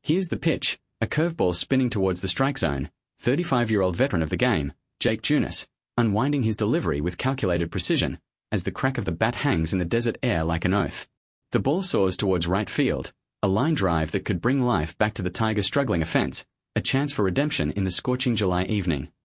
Here's the pitch, a curveball spinning towards the strike zone. 35-year-old veteran of the game, Jake Junis, unwinding his delivery with calculated precision, as the crack of the bat hangs in the desert air like an oath. The ball soars towards right field, a line drive that could bring life back to the Tigers' struggling offense, a chance for redemption in the scorching July evening.